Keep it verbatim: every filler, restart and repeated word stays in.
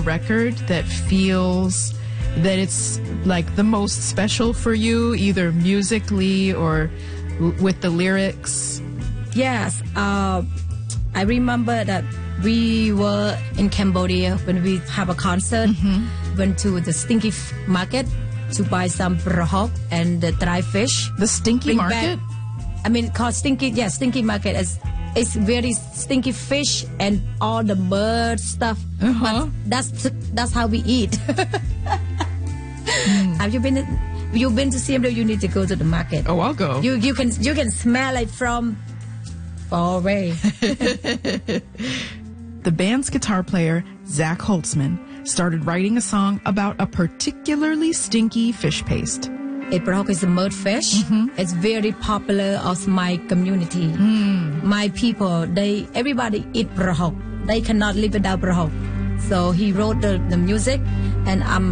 record that feels that it's like the most special for you, either musically or l- with the lyrics? Yes. Uh, I remember that we were in Cambodia when we have a concert. Mm-hmm. Went to the Stinky F- Market to buy some brahok and the dry fish. The Stinky Bring Market? Back, I mean, called Stinky, yeah, Stinky Market. It's, it's very stinky fish and all the bird stuff. Uh-huh. But that's that's how we eat. mm. Have you been to, you've been to Siem Reap? You need to go to the market. Oh, I'll go. You you can you can smell it from far away. The band's guitar player, Zach Holtzman, started writing a song about a particularly stinky fish paste. A brahok is a mud fish. Mm-hmm. It's very popular of my community. Mm. My people, they everybody eat brahok. They cannot live without brahok. So he wrote the, the music, and I'm